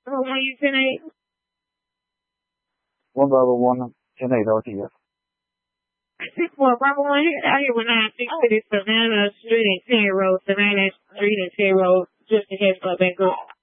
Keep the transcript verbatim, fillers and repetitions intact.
Number one, you ten eight. One Bravo one, ten eight R T F. Six four Bravo one here out here with nine six Savannah Street and ten Road, Savannah Street and ten Road, just in case I've been good.